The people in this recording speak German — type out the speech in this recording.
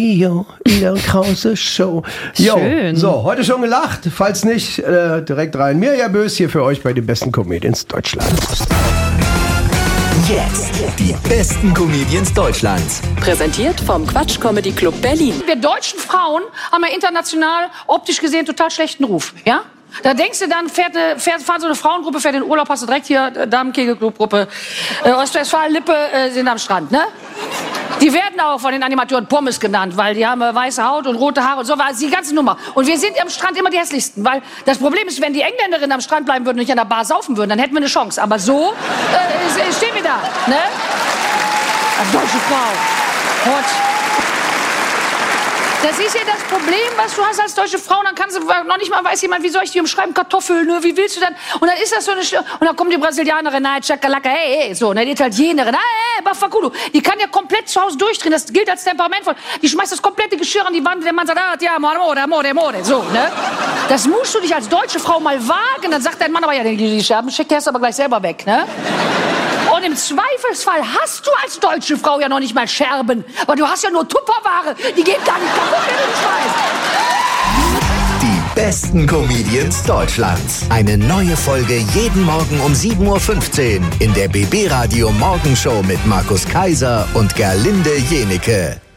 Jo, in der Krause Show. Jo, Schön. so, heute schon gelacht. Falls nicht, direkt rein. Mirja Bös hier für euch bei den besten Comedians Deutschlands. Jetzt die besten Comedians Deutschlands. Präsentiert vom Quatsch Comedy Club Berlin. Wir deutschen Frauen haben ja international optisch gesehen total schlechten Ruf, ja? Da denkst du dann, fährt so eine Frauengruppe, fährt in den Urlaub, hast du direkt hier Damenkegelclub-Gruppe, Ostwestfalen-Lippe, sind am Strand, ne? Die werden auch von den Animatoren Pommes genannt, weil die haben weiße Haut und rote Haare und so, war die ganze Nummer. Und wir sind am Strand immer die hässlichsten, weil das Problem ist, wenn die Engländerinnen am Strand bleiben würden und nicht an der Bar saufen würden, dann hätten wir eine Chance. Aber so stehen wir da, ne? Als deutsche Frau. Hot. Das ist ja das Problem, was du hast als deutsche Frau. Dann kannst du noch nicht mal, weiß jemand, wie soll ich die umschreiben? Kartoffeln, ne? Wie willst du dann? Und dann ist das so eine und dann kommt die Brasilianerin, nein, Chakalaka, hey, so, ne? Die Italienerin, hey, Bafakudu. Die kann ja komplett zu Hause durchdrehen. Das gilt als temperamentvoll. Die schmeißt das komplette Geschirr an die Wand. Der Mann sagt, ja, amore, so, ne? Das musst du dich als deutsche Frau mal wagen. Dann sagt dein Mann aber, ja, die Scherben schickt er aber gleich selber weg, ne? Und im Zweifelsfall hast du als deutsche Frau ja noch nicht mal Scherben. Aber du hast ja nur Tupperware. Die geht gar nicht kaputt, wenn du nicht weißt. Die besten Comedians Deutschlands. Eine neue Folge jeden Morgen um 7.15 Uhr in der BB Radio Morgenshow mit Markus Kaiser und Gerlinde Jenecke.